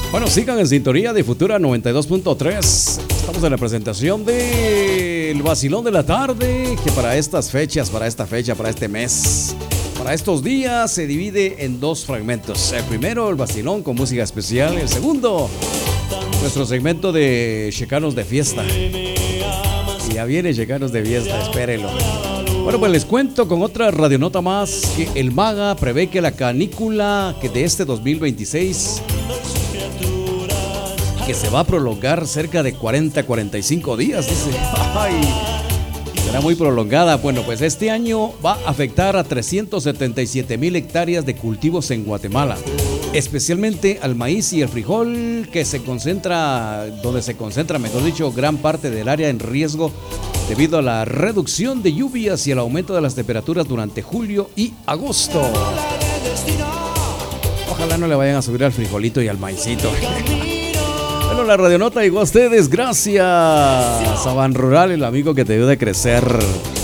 Bueno, sigan en sintonía de Futura 92.3. Estamos en la presentación del Vacilón de la Tarde, que para estas fechas, para esta fecha, para este mes, para estos días, se divide en dos fragmentos. El primero, el vacilón con música especial. El segundo, nuestro segmento de Checanos de Fiesta. Y ya viene Checanos de Fiesta, espérenlo. Bueno, pues les cuento con otra radionota más que el MAGA prevé que la canícula que de este 2026, que se va a prolongar cerca de 40-45 días, dice. Ay, será muy prolongada. Bueno, pues este año va a afectar a 377,000 hectáreas de cultivos en Guatemala, especialmente al maíz y el frijol, que se concentra, donde se concentra, mejor dicho, gran parte del área en riesgo debido a la reducción de lluvias y el aumento de las temperaturas durante julio y agosto. Ojalá no le vayan a subir al frijolito y al maicito. Bueno, la radionota llegó a ustedes gracias a Ban Rural, el amigo que te ayuda a crecer.